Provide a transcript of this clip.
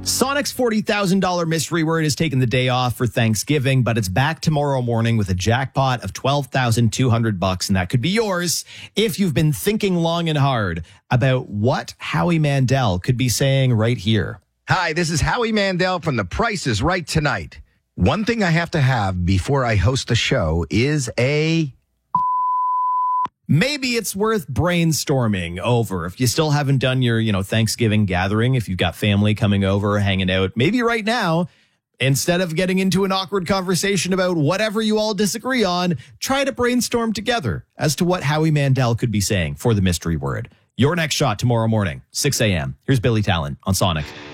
Sonic's $40,000 mystery word is taking the day off for Thanksgiving, but it's back tomorrow morning with a jackpot of $12,200, and that could be yours if you've been thinking long and hard about what Howie Mandel could be saying right here. Hi, this is Howie Mandel from The Price is Right tonight. One thing I have to have before I host the show is a... Maybe it's worth brainstorming over. If you still haven't done your, Thanksgiving gathering, if you've got family coming over, hanging out, maybe right now, instead of getting into an awkward conversation about whatever you all disagree on, try to brainstorm together as to what Howie Mandel could be saying for the mystery word. Your next shot tomorrow morning, 6 a.m. Here's Billy Talent on Sonic.